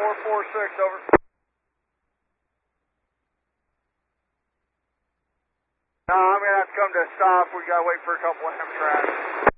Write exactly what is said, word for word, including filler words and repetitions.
four four six, over. No, I'm going to have to come to a stop. We got to wait for a couple of Amtrak.